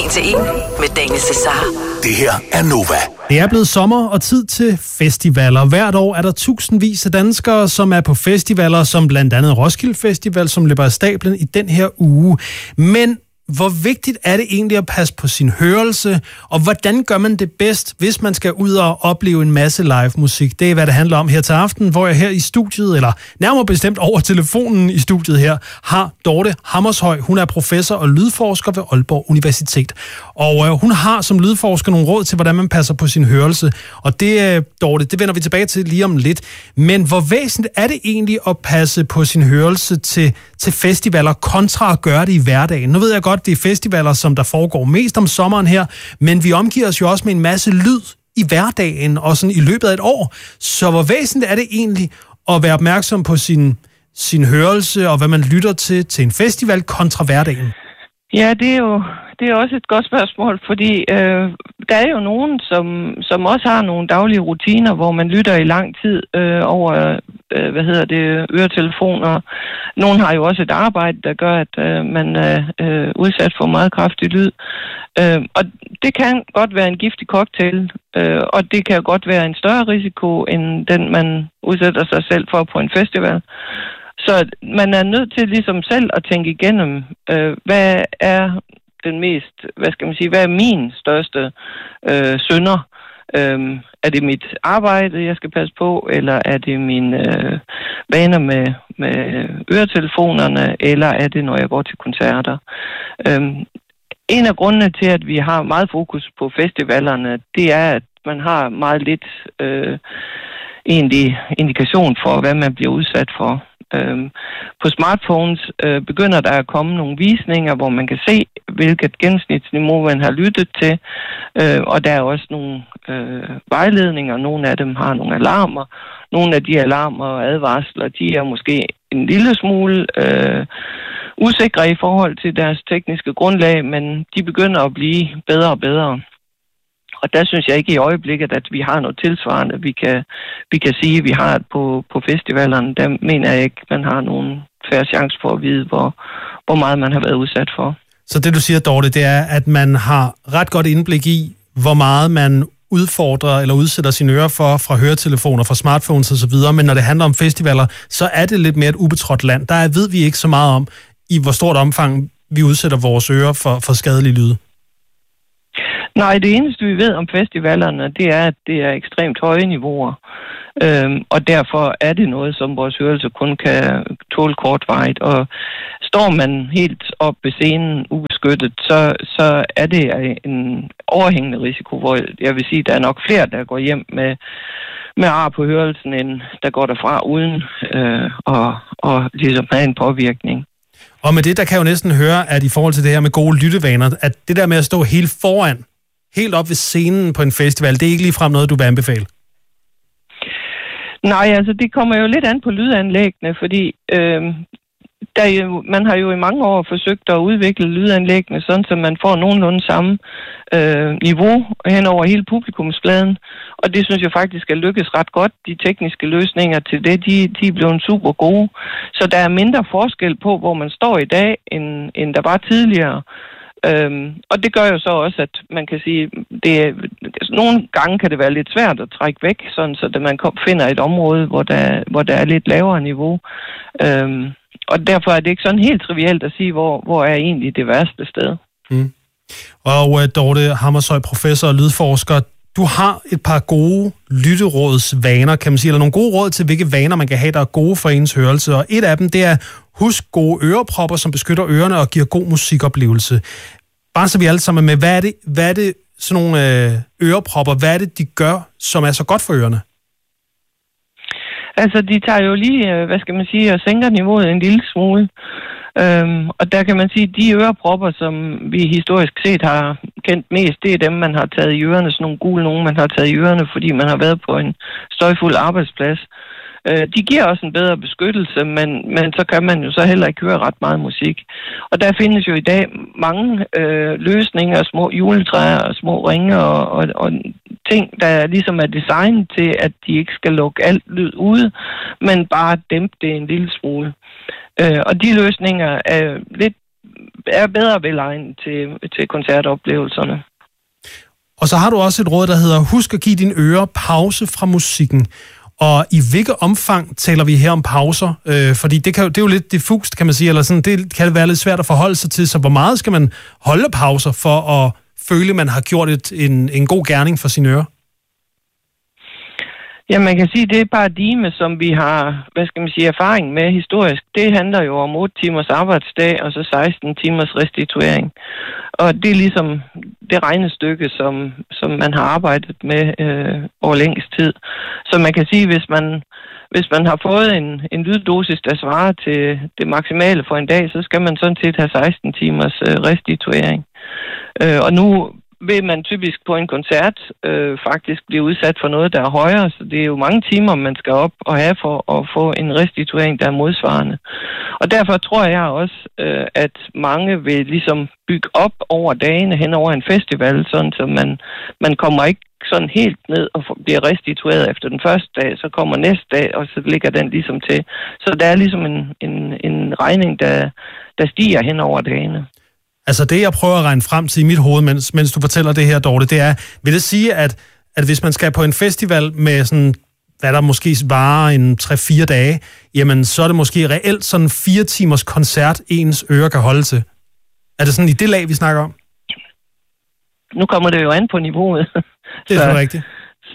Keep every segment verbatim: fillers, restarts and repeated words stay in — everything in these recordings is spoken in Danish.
En til en med Daniel Cesar. Det her er Nova. Det er blevet sommer og tid til festivaler. Hvert år er der tusindvis af danskere, som er på festivaler, som blandt andet Roskilde Festival, som løber af stablen i den her uge. Men hvor vigtigt er det egentlig at passe på sin hørelse, og hvordan gør man det bedst, hvis man skal ud og opleve en masse live musik? Det er, hvad det handler om her til aften, hvor jeg her i studiet, eller nærmere bestemt over telefonen i studiet her, har Dorte Hammershøi. Hun er professor og lydforsker ved Aalborg Universitet. Og øh, hun har som lydforsker nogle råd til, hvordan man passer på sin hørelse. Og det, øh, Dorte, det vender vi tilbage til lige om lidt. Men hvor væsentligt er det egentlig at passe på sin hørelse til, til festivaler, kontra at gøre det i hverdagen? Nu ved jeg godt, det er festivaler, som der foregår mest om sommeren her, men vi omgiver os jo også med en masse lyd i hverdagen og sådan i løbet af et år. Så hvor væsentligt er det egentlig at være opmærksom på sin, sin hørelse og hvad man lytter til til en festival kontra hverdagen? Ja, det er jo det er også et godt spørgsmål, fordi øh, der er jo nogen, som, som også har nogle daglige rutiner, hvor man lytter i lang tid øh, over, øh, hvad hedder det, øretelefoner. Nogen har jo også et arbejde, der gør, at øh, man er øh, udsat for meget kraftig lyd. Øh, og det kan godt være en giftig cocktail, øh, og det kan godt være en større risiko, end den man udsætter sig selv for på en festival. Så man er nødt til ligesom selv at tænke igennem, øh, hvad er den mest, hvad skal man sige, hvad er min største øh, synder? Øh, er det mit arbejde, jeg skal passe på, eller er det mine øh, vaner med, med øretelefonerne, eller er det, når jeg går til koncerter? Øh, en af grundene til, at vi har meget fokus på festivalerne, det er, at man har meget lidt øh, egentlig indikation for, hvad man bliver udsat for. Øhm, på smartphones øh, begynder der at komme nogle visninger, hvor man kan se, hvilket gennemsnitsniveau man har lyttet til, øh, og der er også nogle øh, vejledninger. Nogle af dem har nogle alarmer. Nogle af de alarmer og advarsler, de er måske en lille smule øh, usikre i forhold til deres tekniske grundlag, men de begynder at blive bedre og bedre. Og der synes jeg ikke i øjeblikket, at vi har noget tilsvarende, vi kan, vi kan sige, at vi har på, på festivalerne. Der mener jeg ikke, man har nogen fair chance for at vide, hvor, hvor meget man har været udsat for. Så det, du siger, Dorte, det er, at man har ret godt indblik i, hvor meget man udfordrer eller udsætter sine ører for fra høretelefoner, fra smartphones osv., men når det handler om festivaler, så er det lidt mere et ubetrådt land. Der ved vi ikke så meget om, i hvor stort omfang vi udsætter vores ører for, for skadelige lyde. Nej, det eneste vi ved om festivalerne, det er, at det er ekstremt høje niveauer. Øhm, og derfor er det noget, som vores hørelse kun kan tåle kortvarigt. Og står man helt op ved scenen ubeskyttet, så, så er det en overhængende risiko, hvor jeg vil sige, at der er nok flere, der går hjem med, med ar på hørelsen, end der går derfra uden øh, og, og ligesom have en påvirkning. Og med det, der kan jeg jo næsten høre, at i forhold til det her med gode lyttevaner, at det der med at stå helt foran, helt op ved scenen på en festival, det er ikke ligefrem noget, du vil anbefale? Nej, altså det kommer jo lidt an på lydanlæggene, fordi øh, der jo, man har jo i mange år forsøgt at udvikle lydanlæggene, sådan så man får nogenlunde samme øh, niveau hen over hele publikumsfladen. Og det synes jeg faktisk er lykkes ret godt. De tekniske løsninger til det, de, de er blevet super gode. Så der er mindre forskel på, hvor man står i dag, end, end der var tidligere. Øhm, og det gør jo så også, at man kan sige, det nogle gange kan det være lidt svært at trække væk, sådan så at man finder et område, hvor der, hvor der er lidt lavere niveau. Øhm, og derfor er det ikke sådan helt trivielt at sige, hvor, hvor er egentlig det værste sted. Mm. Og uh, Dorte Hammershøi, professor og lydforsker, du har et par gode lytterådsvaner, kan man sige, eller nogle gode råd til, hvilke vaner man kan have, der er gode for ens hørelse. Og et af dem, det er, husk gode ørepropper, som beskytter ørerne og giver god musikoplevelse. Bare så vi alle sammen med, hvad er det, hvad er det sådan nogle øh, ørepropper, hvad er det, de gør, som er så godt for ørerne? Altså, de tager jo lige, hvad skal man sige, og sænker niveauet en lille smule. Øhm, og der kan man sige, at de ørepropper, som vi historisk set har kendt mest, det er dem, man har taget i ørerne, sådan nogle gule nogen, man har taget i ørerne, fordi man har været på en støjfuld arbejdsplads. Øh, de giver også en bedre beskyttelse, men, men så kan man jo så heller ikke høre ret meget musik. Og der findes jo i dag mange øh, løsninger, små juletræer og små ringe og, og, og ting, der ligesom er designet til, at de ikke skal lukke alt lyd ude, men bare dæmpe det en lille smule. Øh, og de løsninger er lidt er bedre velegnet til, til koncertoplevelserne. Og så har du også et råd, der hedder, husk at give dine ører pause fra musikken. Og i hvilket omfang taler vi her om pauser? Øh, fordi det, kan, det er jo lidt diffust, kan man sige, eller sådan, det kan være lidt svært at forholde sig til. Så hvor meget skal man holde pauser for at føle, at man har gjort et, en, en god gerning for sine ører? Ja, man kan sige, at det paradigme, som vi har, hvad skal man sige, erfaring med historisk, det handler jo om otte timers arbejdsdag og så seksten timers restituering. Og det er ligesom det regnestykke, som, som man har arbejdet med øh, over længst tid. Så man kan sige, hvis man, hvis man har fået en, en lyddosis, der svarer til det maksimale for en dag, så skal man sådan set have seksten timers øh, restituering. Øh, og nu vil man typisk på en koncert øh, faktisk blive udsat for noget, der er højere. Så det er jo mange timer, man skal op og have for at få en restituering, der er modsvarende. Og derfor tror jeg også, øh, at mange vil ligesom bygge op over dagene hen over en festival, sådan så man, man kommer ikke sådan helt ned og bliver restitueret efter den første dag, så kommer næste dag, og så ligger den ligesom til. Så der er ligesom en, en, en regning, der, der stiger hen over dagene. Altså det, jeg prøver at regne frem til i mit hoved, mens, mens du fortæller det her, Dorte, det er, vil det sige, at, at hvis man skal på en festival med sådan, hvad der måske varer en tre fire dage, jamen så er det måske reelt sådan fire timers koncert, ens øre kan holde til. Er det sådan i det lag, vi snakker om? Nu kommer det jo an på niveauet. Det er så rigtigt.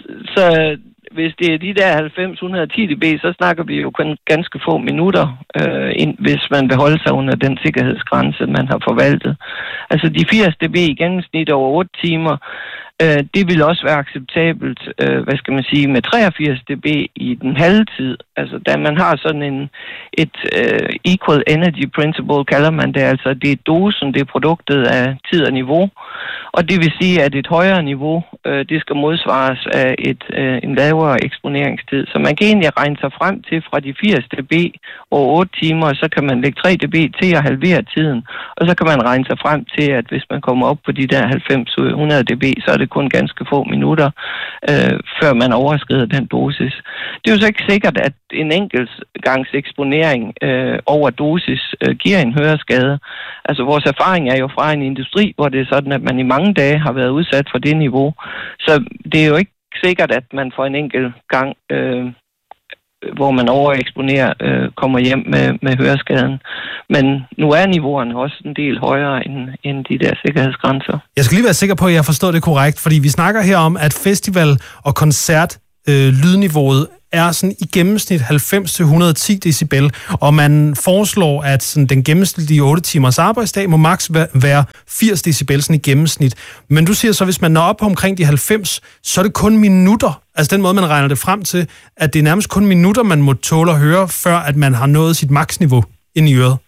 Så hvis det er de der halvfems til et hundrede og ti dB, så snakker vi jo kun ganske få minutter, øh, ind, hvis man vil holde sig under den sikkerhedsgrænse, man har forvaltet. Altså de firs dB i gennemsnit over otte timer, øh, det vil også være acceptabelt, øh, hvad skal man sige, med treogfirs dB i den halve tid. Altså da man har sådan en, et øh, equal energy principle, kalder man det, altså det er dosen, det er produktet af tid og niveau. Og det vil sige, at et højere niveau, øh, det skal modsvares af et, øh, en lavere eksponeringstid. Så man kan egentlig regne sig frem til fra de firs dB over otte timer, så kan man lægge tre dB til at halvere tiden. Og så kan man regne sig frem til, at hvis man kommer op på de der halvfems til hundrede dB, så er det kun ganske få minutter, øh, før man overskrider den dosis. Det er jo så ikke sikkert, at en enkelt gangs eksponering øh, over dosis øh, giver en høreskade. Altså vores erfaring er jo fra en industri, hvor det er sådan, at man i mange dage har været udsat for det niveau. Så det er jo ikke sikkert, at man for en enkelt gang, øh, hvor man overeksponerer, øh, kommer hjem med, med høreskaden. Men nu er niveauerne også en del højere end, end de der sikkerhedsgrænser. Jeg skal lige være sikker på, at jeg forstår det korrekt, fordi vi snakker her om, at festival- og koncert øh, lydniveauet er sådan i gennemsnit halvfems til et hundrede og ti decibel, og man foreslår, at sådan den gennemsnitlige otte timers arbejdsdag må maks være firs decibel sådan i gennemsnit. Men du siger så, hvis man når op på omkring de halvfems, så er det kun minutter, altså den måde, man regner det frem til, at det er nærmest kun minutter, man må tåle at høre, før at man har nået sit maksniveau ind i øret.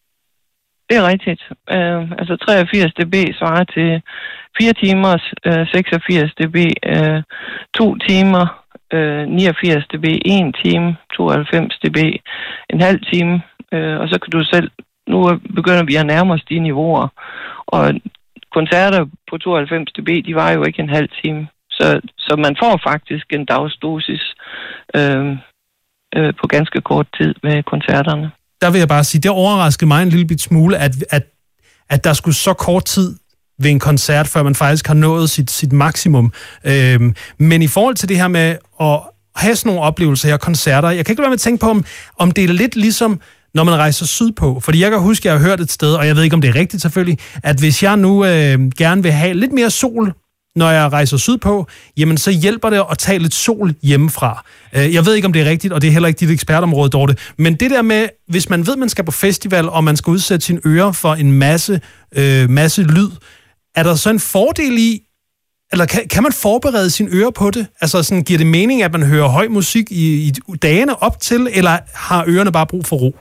Det er rigtigt. Uh, altså treogfirs dB svarer til fire timer, uh, seksogfirs dB, uh, to timer, Uh, niogfirs dB, en time, tooghalvfems dB, en halv time, uh, og så kan du selv, nu begynder vi at nærme os de niveauer, og koncerter på tooghalvfems dB, de var jo ikke en halv time, så, så man får faktisk en dagsdosis uh, uh, på ganske kort tid med koncerterne. Der vil jeg bare sige, det overraskede mig en lille bit smule, at, at, at der skulle så kort tid ved en koncert, før man faktisk har nået sit, sit maksimum. Øhm, men i forhold til det her med at have sådan nogle oplevelser her, koncerter, jeg kan ikke lade være med at tænke på, om, om det er lidt ligesom, når man rejser sydpå. Fordi jeg kan huske, at jeg har hørt et sted, og jeg ved ikke, om det er rigtigt selvfølgelig, at hvis jeg nu øh, gerne vil have lidt mere sol, når jeg rejser sydpå, jamen så hjælper det at tage lidt sol hjemmefra. Jeg ved ikke, om det er rigtigt, og det er heller ikke dit ekspertområde, Dorte. Men det der med, hvis man ved, man skal på festival, og man skal udsætte sine ører for en masse, øh, masse lyd, er der så en fordel i, eller kan, kan man forberede sine ører på det? Altså sådan, giver det mening, at man hører høj musik i, i dagene op til, eller har ørerne bare brug for ro?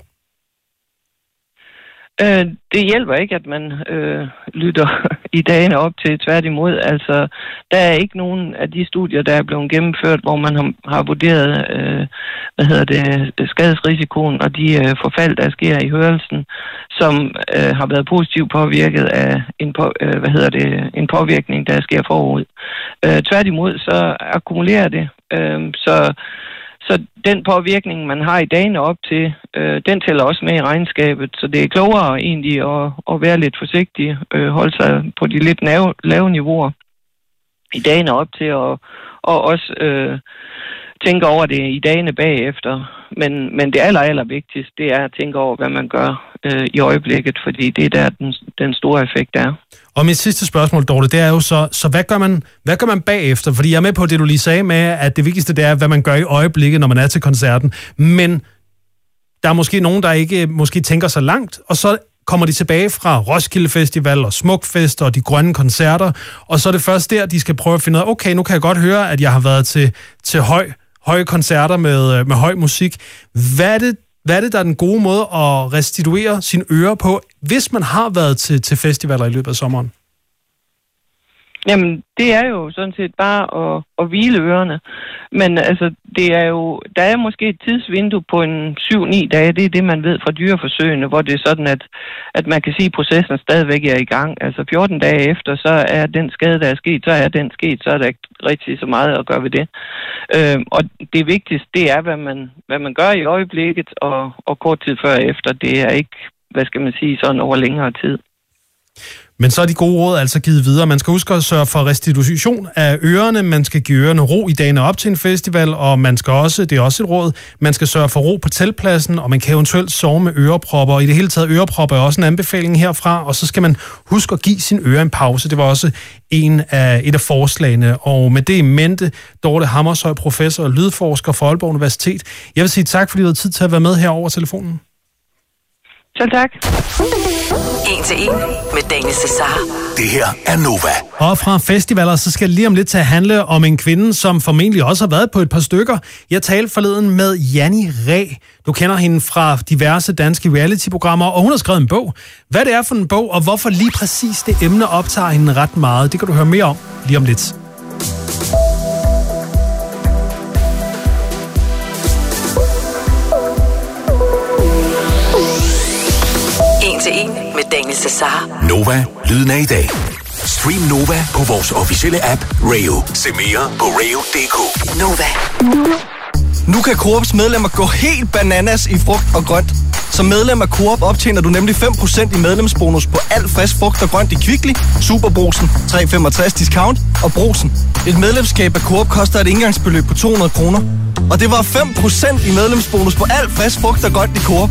Øh, det hjælper ikke, at man øh, lytter i dagene op til, tværtimod. Altså, der er ikke nogen af de studier, der er blevet gennemført, hvor man har, har vurderet, øh, hvad hedder det, skadesrisikoen og de øh, forfald, der sker i hørelsen, som øh, har været positivt påvirket af en, på, øh, hvad hedder det, en påvirkning, der sker forud. Øh, tværtimod, så akkumulerer det. Øh, så så den påvirkning, man har i dagene op til, øh, den tæller også med i regnskabet. Så det er klogere egentlig at, at være lidt forsigtig, øh, holde sig på de lidt lave, lave niveauer i dagene op til, og, og også øh, tænke over det i dagene bagefter. Men, men det aller, aller vigtigste, det er at tænke over, hvad man gør øh, i øjeblikket, fordi det er der, den, den store effekt er. Og mit sidste spørgsmål, Dorte, det er jo så, så hvad gør man, hvad gør man bagefter? Fordi jeg er med på det, du lige sagde med, at det vigtigste, det er, hvad man gør i øjeblikket, når man er til koncerten. Men der er måske nogen, der ikke måske tænker så langt, og så kommer de tilbage fra Roskilde Festival og Smukfest og de grønne koncerter, og så er det først der, de skal prøve at finde ud af, okay, nu kan jeg godt høre, at jeg har været til, til høj, høje koncerter med, med høj musik. Hvad er det, hvad er det, der er den gode måde at restituere sine ører på, hvis man har været til, til festivaler i løbet af sommeren? Jamen, det er jo sådan set bare at, at hvile ørerne. Men altså, det er jo, der er måske et tidsvindue på en syv ni dage. Det er det, man ved fra dyreforsøgene, hvor det er sådan, at, at man kan sige, at processen stadigvæk er i gang. Altså fjorten dage efter, så er den skade, der er sket, så er den sket, så er der ikke rigtig så meget at gøre ved det. Øh, og det vigtigste, det er, hvad man, hvad man gør i øjeblikket, og, og kort tid før efter. Det er ikke, hvad skal man sige, sådan over længere tid. Men så er de gode råd altså givet videre. Man skal huske at sørge for restitution af ørerne. Man skal give ørerne ro i dagene op til en festival, og man skal også, det er også et råd, man skal sørge for ro på teltpladsen, og man kan eventuelt sove med ørepropper. Og i det hele taget, ørepropper er også en anbefaling herfra, og så skal man huske at give sin øre en pause. Det var også en af, et af forslagene. Og med det i mente, Dorte Hammershøi, professor og lydforsker fra Aalborg Universitet. Jeg vil sige tak, fordi du havde tid til at være med her over telefonen. Selv tak. En til en med Daniel Cesar. Det her er Nova. Og fra festivaler, så skal det lige om lidt til at handle om en kvinde, som formentlig også har været på et par stykker. Jeg talte forleden med Janni Ræ. Du kender hende fra diverse danske reality-programmer, og hun har skrevet en bog. Hvad det er for en bog, og hvorfor lige præcis det emne optager hende ret meget, det kan du høre mere om lige om lidt. Til en med Daniel Cesar. Nova, lyden af i dag. Stream Nova på vores officielle app Rayo. Se mere på rayo punktum d k. Nova. Nu kan Coops medlemmer gå helt bananas i frugt og grønt. Som medlem af Coop optjener du nemlig fem procent i medlemsbonus på alt frisk frugt og grønt i Kvickly, Superbrugsen, tre komma femogtres discount og Brugsen. Et medlemskab af Coop koster et indgangsbeløb på to hundrede kroner. Og det var fem procent i medlemsbonus på alt frisk frugt og grønt i Coop.